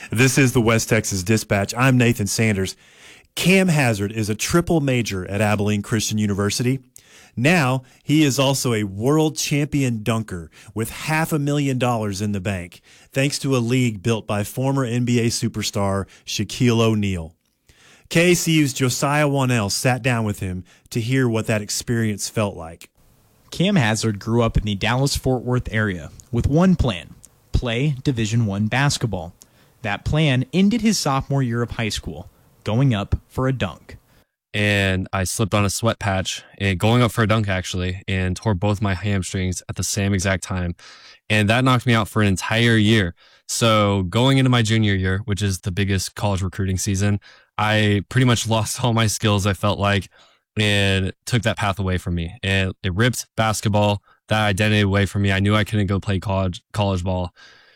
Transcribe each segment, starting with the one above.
This is the West Texas Dispatch. I'm Nathan Sanders. Cam Hazzard is a triple major at Abilene Christian University. Now, he is also a world champion dunker with $500,000 in the bank, thanks to a league built by former NBA superstar Shaquille O'Neal. KACU's Josiah Wannell sat down with him to hear what that experience felt like. Cam Hazzard grew up in the Dallas-Fort Worth area with one plan: play Division I basketball. That plan ended his sophomore year of high school, going up for a dunk. And I slipped on a sweat patch and going up for a dunk actually, and tore both my hamstrings at the same exact time. And that knocked me out for an entire year. So going into my junior year, which is the biggest college recruiting season, I pretty much lost all my skills, I felt like, and took that path away from me. And it ripped basketball, that identity away from me. I knew I couldn't go play college ball.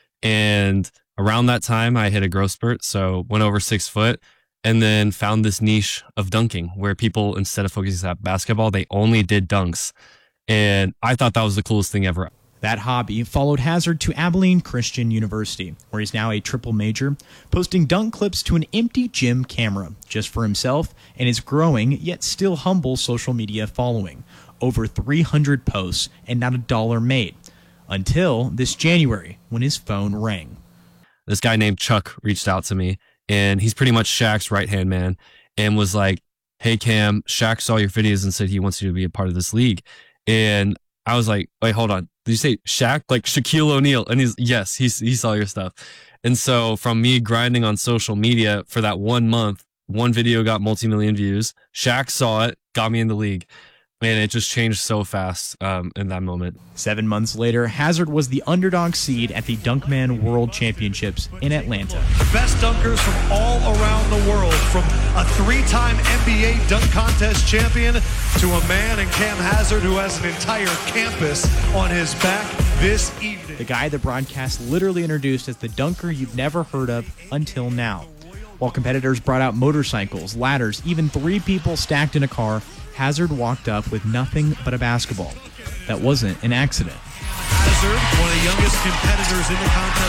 And around that time, I hit a growth spurt, so went over 6 foot, and then found this niche of dunking where people, instead of focusing on basketball, they only did dunks. And I thought that was the coolest thing ever. That hobby followed Hazzard to Abilene Christian University, where he's now a triple major, posting dunk clips to an empty gym camera just for himself and his growing yet still humble social media following. Over 300 posts and not a dollar made. Until this January, when his phone rang. This guy named Chuck reached out to me, and he's pretty much Shaq's right-hand man, and was like, "Hey, Cam, Shaq saw your videos and said he wants you to be a part of this league." And I was like, "Wait, hold on. Did you say Shaq? Like Shaquille O'Neal?" And yes, he saw your stuff. And so from me grinding on social media for that 1 month, one video got multi-million views. Shaq saw it, got me in the league. Man, it just changed so fast in that moment. 7 months later, Hazzard was the underdog seed at the Dunkman World Championships in Atlanta. The best dunkers from all around the world, from a 3-time NBA dunk contest champion to a man in Cam Hazzard who has an entire campus on his back this evening. The guy the broadcast literally introduced as the dunker you've never heard of until now. While competitors brought out motorcycles, ladders, even 3 people stacked in a car, Hazzard walked up with nothing but a basketball. That wasn't an accident. Hazzard, one of the youngest competitors in the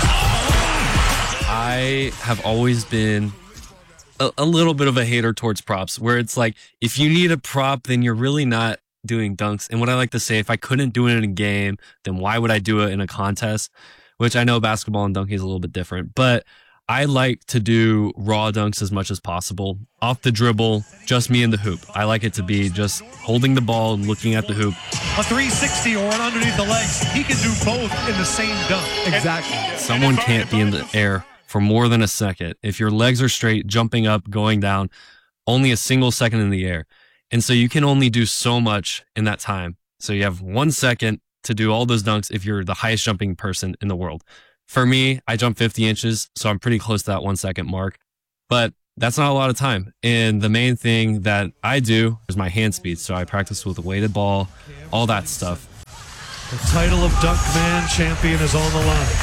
contest. I have always been a little bit of a hater towards props, where it's like, if you need a prop, then you're really not doing dunks. And what I like to say, if I couldn't do it in a game, then why would I do it in a contest? Which I know basketball and dunking is a little bit different, but I like to do raw dunks as much as possible. Off the dribble, just me in the hoop. I like it to be just holding the ball and looking at the hoop. A 360 or an underneath the legs. He can do both in the same dunk. Exactly. Someone can't be in the air for more than a second. If your legs are straight, jumping up, going down, only a single second in the air. And so you can only do so much in that time. So you have 1 second to do all those dunks if you're the highest jumping person in the world. For me, I jump 50 inches, so I'm pretty close to that 1 second mark, but that's not a lot of time. And the main thing that I do is my hand speed. So I practice with a weighted ball, all that stuff. The title of Dunkman champion is on the line.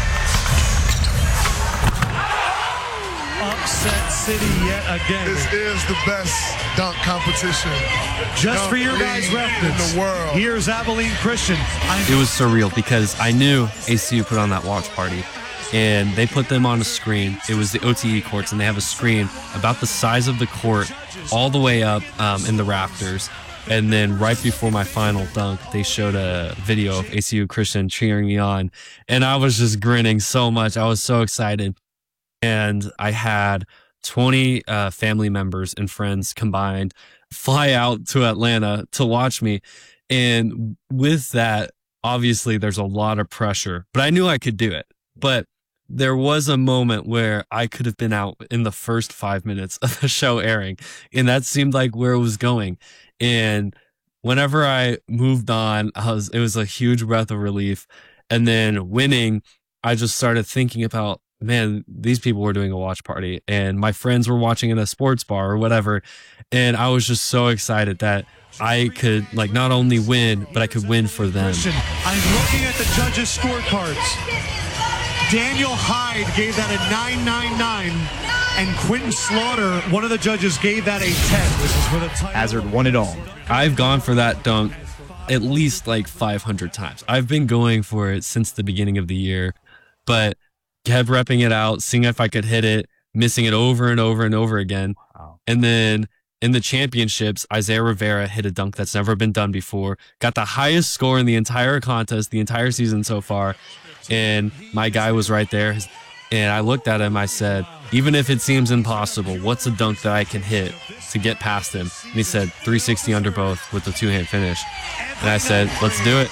Upset City yet again. This is the best dunk competition. Just for your guys' reference, in the world. Here's Abilene Christian. It was surreal because I knew ACU put on that watch party, and they put them on a screen. It was the OTE courts, and they have a screen about the size of the court all the way up in the rafters. And then right before my final dunk, they showed a video of ACU Christian cheering me on, and I was just grinning so much. I was so excited. And I had 20 family members and friends combined fly out to Atlanta to watch me. And with that, obviously, there's a lot of pressure, but I knew I could do it. But there was a moment where I could have been out in the first 5 minutes of the show airing, and that seemed like where it was going. And whenever I moved on, it was a huge breath of relief. And then winning, I just started thinking about, man, these people were doing a watch party and my friends were watching in a sports bar or whatever. And I was just so excited that I could not only win, but I could win for them. I'm looking at the judges' scorecards. Daniel Hyde gave that a 9.99, and Quentin Slaughter, one of the judges, gave that a 10. This is for the title. Hazzard won it all. I've gone for that dunk at least 500 times. I've been going for it since the beginning of the year, but kept repping it out, seeing if I could hit it, missing it over and over and over again. Wow. And then in the championships, Isaiah Rivera hit a dunk that's never been done before, got the highest score in the entire contest, the entire season so far. And my guy was right there. And I looked at him, I said, even if it seems impossible, what's a dunk that I can hit to get past him? And he said, 360 under both with the two-hand finish. And I said, let's do it.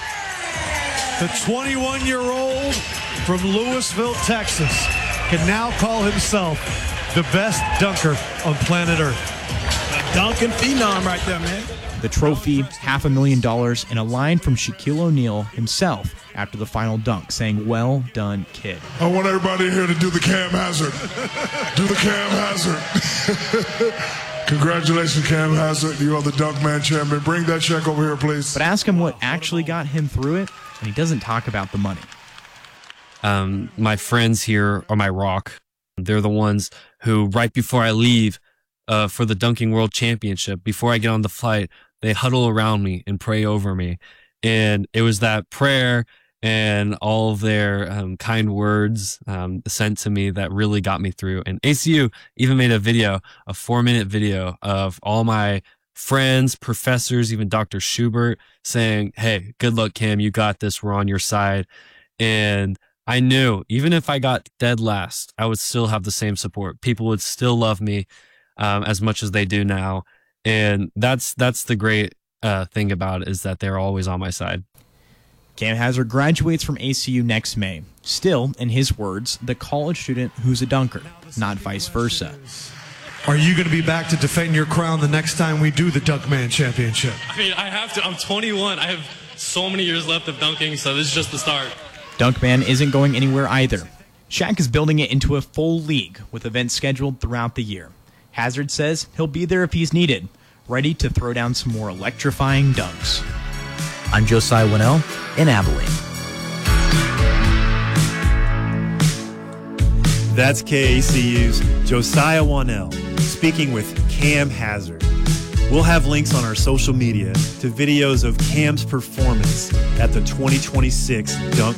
The 21-year-old from Lewisville, Texas, can now call himself the best dunker on planet Earth. Duncan phenom right there, man. The trophy, $500,000, and a line from Shaquille O'Neal himself after the final dunk, saying, "Well done, kid." I want everybody here to do the Cam Hazard. Do the Cam Hazard. Congratulations, Cam Hazard. You are the Dunkman champion. Bring that check over here, please. But ask him what actually got him through it, and he doesn't talk about the money. My friends here are my rock. They're the ones who, right before I leave for the Dunking World Championship, before I get on the flight, they huddle around me and pray over me. And it was that prayer and all of their kind words sent to me that really got me through. And ACU even made a 4-minute video of all my friends, professors, even Dr. Schubert saying, "Hey, good luck, Cam. You got this. We're on your side." And I knew even if I got dead last, I would still have the same support. People would still love me as much as they do now. And that's the great thing about it, is that they're always on my side. Cam Hazard graduates from ACU next May. Still, in his words, the college student who's a dunker, not vice versa. Are you going to be back to defend your crown the next time we do the Dunkman Championship? I mean, I have to. I'm 21. I have so many years left of dunking, so this is just the start. Dunkman isn't going anywhere either. Shaq is building it into a full league with events scheduled throughout the year. Hazard says he'll be there if he's needed, ready to throw down some more electrifying dunks. I'm Josiah Winnell in Abilene. That's KACU's Josiah Winnell speaking with Cam Hazard. We'll have links on our social media to videos of Cam's performance at the 2026 Dunk